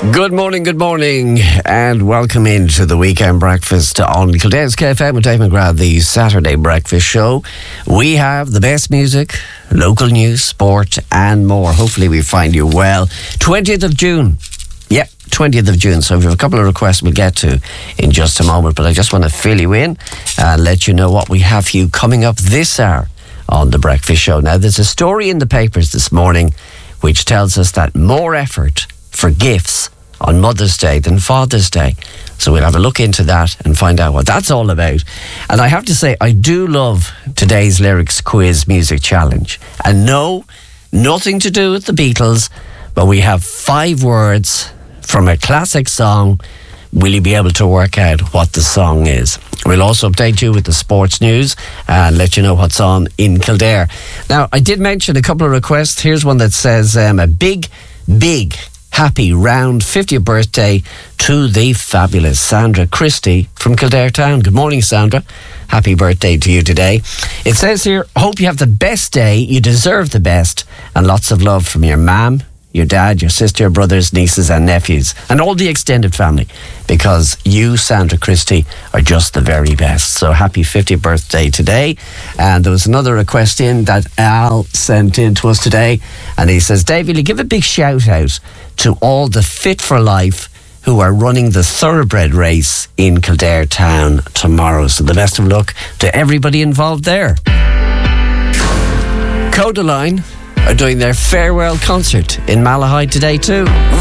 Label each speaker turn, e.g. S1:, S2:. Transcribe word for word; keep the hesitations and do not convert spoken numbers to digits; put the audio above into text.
S1: Good morning, good morning, and welcome into the weekend breakfast on Kildare's K F M with Dave McGrath, the Saturday breakfast show. We have the best music, local news, sport, and more. Hopefully we find you well. twentieth of June. Yep, twentieth of June. So we have a couple of requests we'll get to in just a moment, but I just want to fill you in and let you know what we have for you coming up this hour on the breakfast show. Now, there's a story in the papers this morning which tells us that more effort for gifts on Mother's Day than Father's Day. So we'll have a look into that and find out what that's all about. And I have to say, I do love today's lyrics quiz music challenge. And no, nothing to do with the Beatles, but we have five words from a classic song. Will you be able to work out what the song is? We'll also update you with the sports news and let you know what's on in Kildare. Now, I did mention a couple of requests. Here's one that says um, a big, big happy round fiftieth birthday to the fabulous Sandra Christie from Kildare Town. Good morning, Sandra. Happy birthday to you today. It says here, hope you have the best day. You deserve the best. And lots of love from your mum, your dad, your sister, brothers, nieces and nephews, and all the extended family, because you, Sandra Christie, are just the very best. So happy fiftieth birthday today. And there was another request in that Al sent in to us today, and he says, Dave, will you give a big shout out to all the Fit for Life who are running the thoroughbred race in Kildare Town tomorrow. So the best of luck to everybody involved there. Codaline are doing their farewell concert in Malahide today too.